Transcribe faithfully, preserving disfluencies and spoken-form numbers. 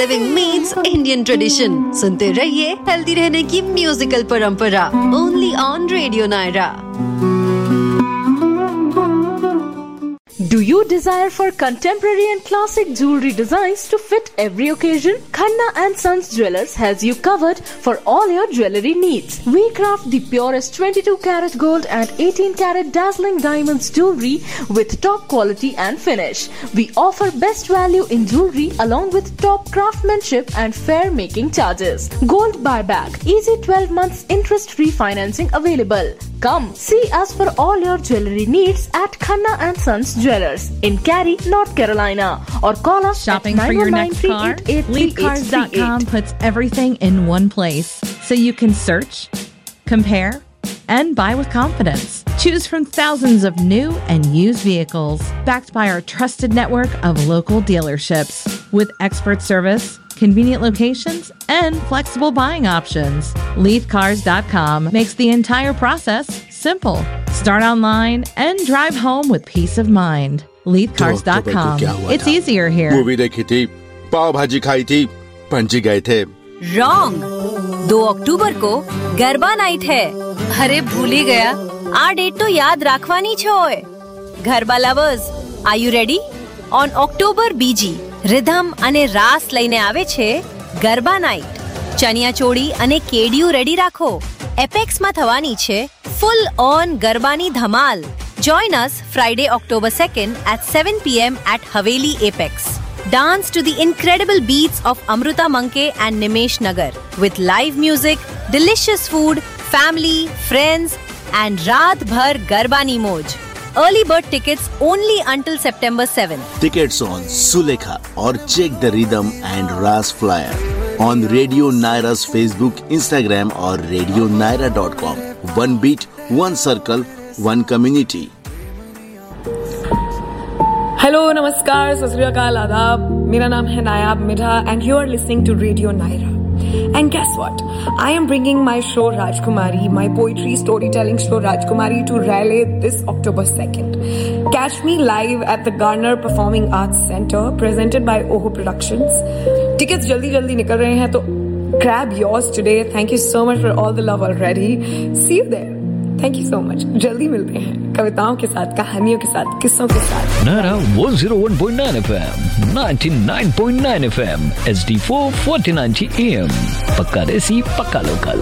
Living meets Indian tradition. सुनते रहिए healthy रहने की म्यूजिकल परंपरा, only on radio Naira. Do you desire for contemporary and classic jewelry designs to fit every occasion? Khanna and Sons Jewelers has you covered for all your jewelry needs. We craft the purest twenty-two karat gold and eighteen karat dazzling diamonds jewelry with top quality and finish. We offer best value in jewelry along with top craftsmanship and fair making charges. Gold buyback, easy twelve months interest-free financing available. Come see us for all your jewelry needs at Khanna and Sons Jewelers in Cary, North Carolina, or call us Shopping at for your next car? Lead Cars dot com puts everything in one place so you can search, compare, and buy with confidence. Choose from thousands of new and used vehicles backed by our trusted network of local dealerships with expert service, convenient locations, and flexible buying options. Lead Cars dot com makes the entire process simple. Start online and drive home with peace of mind. Lead Cars dot com. It's easier here. Movie देखी थी, पाव भाजी खाई थी, पणजी गए थे। Wrong. दो अक्टूबर को garba night है। अरे भूल ही गया, आ डेट तो याद રાખવાની છે ઓય। Garba lovers, are you ready? On October બીજી રિધમ અને રાસ લઈને આવે છે ગરબા નાઇટ। ચણિયા ચોળી અને કેડિયું રેડી રાખો। એપેક્સમાં થવાની છે ફૂલ ઓન ગરબાની ધમાલ। Join us Friday, October second at seven p.m. at Haveli Apex. Dance to the incredible beats of Amruta Manke and Nimesh Nagar with live music, delicious food, family, friends, and Raat Bhar Garbani Moj. Early bird tickets only until September seventh. Tickets on Sulekha or check the rhythm and Ras flyer on Radio Naira's Facebook, Instagram or radio naira dot com. One beat, one circle, one community. Hello नमस्कार सत श्री अकाल आदाब, मेरा नाम है नायाब मिठा and you are listening to Radio Naira. And guess what? I am bringing my show Rajkumari, my poetry storytelling show Rajkumari to Raleigh this October second. Catch me live at the Garner Performing Arts Center presented by Oho Productions. Tickets jaldi jaldi nikal rahe hain, to grab yours today. Thank you so much for all the love already. See you there. Thank you so much. जल्दी मिलते हैं कविताओं के साथ, कहानियों के साथ, किस्सों के साथ। Naira one oh one point nine F M, ninety-nine point nine F M, H D four forty ninety A M. पक्का देसी, पक्का लोकल।